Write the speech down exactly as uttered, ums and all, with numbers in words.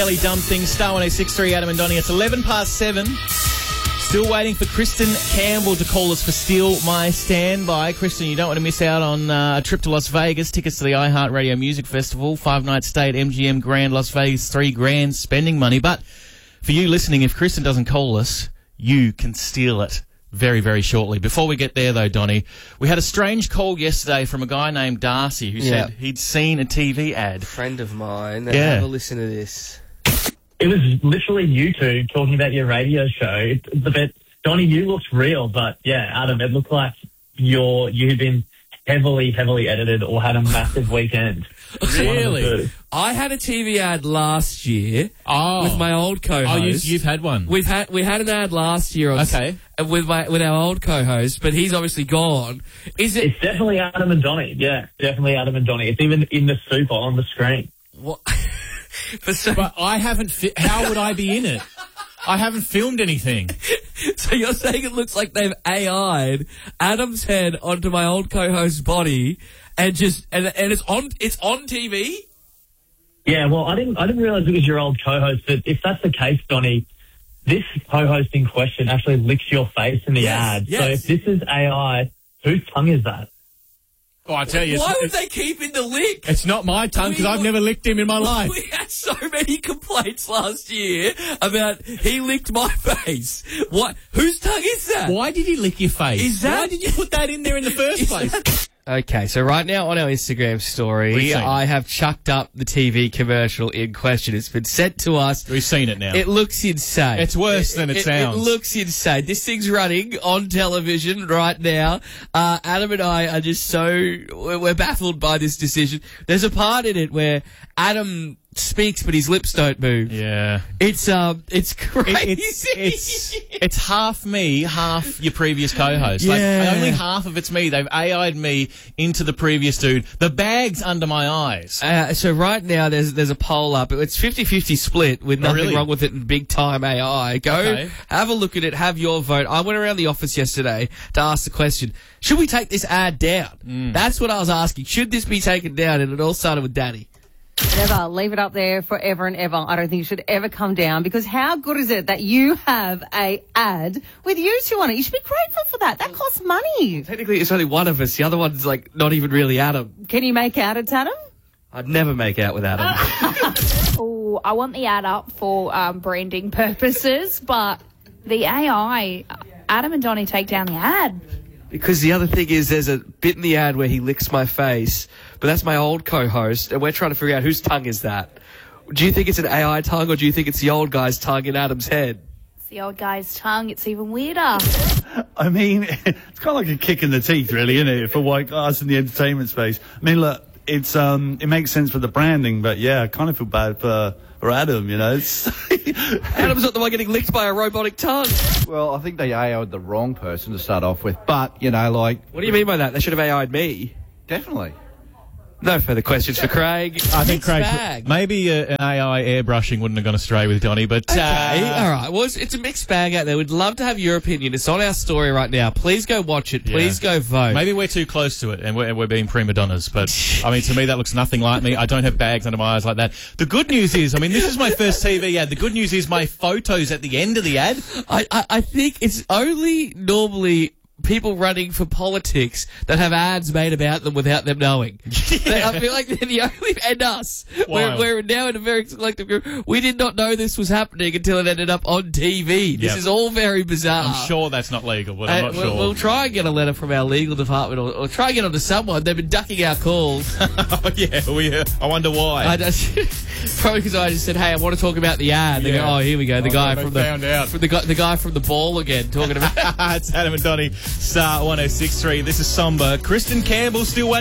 Fairly dumb things. Star one oh six three, Adam and Donnie. It's eleven past seven. Still waiting for Kristen Campbell to call us for Steal My Standby. Kristen, you don't want to miss out on uh, a trip to Las Vegas, tickets to the iHeartRadio Music Festival, five-night stay at M G M Grand Las Vegas, three grand spending money. But for you listening, if Kristen doesn't call us, you can steal it very, very shortly. Before we get there, though, Donnie, we had a strange call yesterday from a guy named Darcy who Yeah. said he'd seen a T V ad. A friend of mine. Yeah. Have a listen to this. It was literally you two talking about your radio show. It's a bit, Donnie, you looked real, but yeah, Adam, it looked like you're, you've been heavily, heavily edited or had a massive weekend. Really? I had a T V ad last year Oh. with my old co-host. Oh, you've, you've had one. We've had we had an ad last year. On Okay. s- with my with our old co-host, but he's obviously gone. Is it? It's definitely Adam and Donnie. Yeah, definitely Adam and Donnie. It's even in the super on the screen. What? but so, But I haven't... Fi- how would I be in it? I haven't filmed anything. so you're saying it looks like they've A I'd Adam's head onto my old co-host's body, and just and and it's on it's on T V. Yeah, well, I didn't, I didn't realize it was your old co-host, but if that's the case, Donnie, this co-host in question actually licks your face in the Yes, ad. yes. So if this is A I, whose tongue is that? Oh, I tell you, Why it's, would it's, they keep in the lick? it's not my tongue because We I've were- never licked him in my life. We had so many complaints last year about he licked my face. What? Whose tongue is that? Why did he lick your face? Is that- Why did you put that in there in the first Is place? that- Okay, so right now on our Instagram We've story, seen I it. have chucked up the T V commercial in question. It's been sent to us. We've seen it now. It looks insane. It's worse than it sounds. It looks insane. This thing's running on television right now. Uh, Adam and I are just so... We're, we're baffled by this decision. There's a part in it where Adam speaks but his lips don't move. yeah. It's um, it's crazy. It, it's it's it's half me, half your previous co-host. Yeah. Like only half of it's me. They've A I'd me into the previous dude. The bag's under my eyes. Uh, so right now there's there's a poll up. It's fifty-fifty split with Oh, nothing really? wrong with it and big time A I. Go Okay. have a look at it. Have your vote. I went around the office yesterday to ask the question: should we take this ad down? Mm. That's what I was asking. Should this be taken down? And it all started with Danny. Never. Leave it up there forever and ever. I don't think it should ever come down because how good is it that you have a ad with you two on it? You should be grateful for that. That costs money. Technically, it's only one of us. The other one's like not even really Adam. Can you make out it's Adam? I'd never make out with Adam. Oh, I want the ad up for um, branding purposes, but the A I, Adam and Donnie take down the ad. Because the other thing is there's a bit in the ad where he licks my face, but that's my old co-host, and we're trying to figure out whose tongue is that. Do you think it's an A I tongue, or do you think it's the old guy's tongue in Adam's head? It's the old guy's tongue. It's even weirder. I mean, it's kind of like a kick in the teeth, really, isn't it, for white guys in the entertainment space? I mean, look, it's um, it makes sense for the branding, but yeah, I kind of feel bad for, for Adam, you know? It's Adam's not the one getting licked by a robotic tongue. Well, I think they A I'd the wrong person to start off with, but, you know, like... What do you mean by that? They should have A I'd me. Definitely. No further questions for Craig. I think Mixed Craig, bag. maybe uh, an A I airbrushing wouldn't have gone astray with Donnie, but Okay, uh, all right. Well, it's, it's a mixed bag out there. We'd love to have your opinion. It's on our story right now. Please go watch it. Please Yeah. go vote. maybe we're too close to it and we're, we're being prima donnas. But I mean, to me, that looks nothing like me. I don't have bags under my eyes like that. The good news is, I mean, this is my first T V ad. The good news is my photos at the end of the ad. I, I, I think it's only normally people running for politics that have ads made about them without them knowing. They- I feel like they're the only, and us. We're, Wild. we're now in a very collective group. We did not know this was happening until it ended up on T V. This Yep. is all very bizarre. I'm sure that's not legal, but Uh, I'm not we'll, sure. we'll try and get a letter from our legal department, or, or try and get onto someone. They've been ducking our calls. Oh, yeah, we, uh, I wonder why. I just, probably because I just said, "Hey, I want to talk about the ad." They Yeah. go, "Oh, here we go, the Oh, guy they from the found out. from the guy, the guy from the ball again, talking about." It's Adam and Donnie, Star one oh six three. This is Somber. Kristen Campbell still waiting.